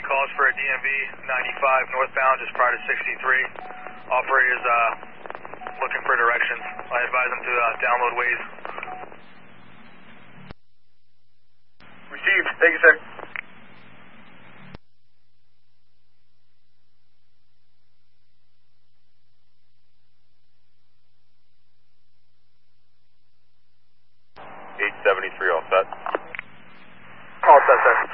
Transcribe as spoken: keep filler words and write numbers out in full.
calls for a D M V ninety-five northbound just prior to sixty-three. Operator is uh, looking for directions. I advise them to uh, download Waze. Received. Thank you, sir. eight seventy-three, all set. All set, sir.